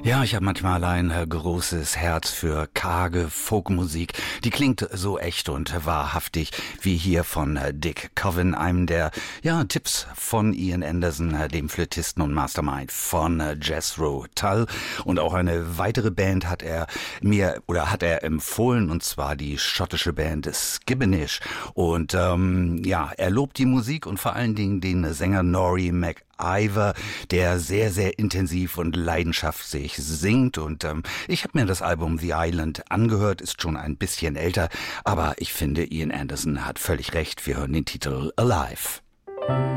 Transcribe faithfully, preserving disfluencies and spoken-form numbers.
Ja, ich habe manchmal ein äh, großes Herz für karge Folkmusik. Die klingt so echt und wahrhaftig wie hier von äh, Dick Coven, einem der ja Tipps von Ian Anderson, äh, dem Flötisten und Mastermind von äh, Jethro Tull. Und auch eine weitere Band hat er mir oder hat er empfohlen, und zwar die schottische Band Skibbenish. Und ähm, ja, er lobt die Musik und vor allen Dingen den Sänger Norrie Mac Ivor, der sehr, sehr intensiv und leidenschaftlich singt. Und ähm, ich habe mir das Album The Island angehört, ist schon ein bisschen älter, aber ich finde, Ian Anderson hat völlig recht. Wir hören den Titel Alive.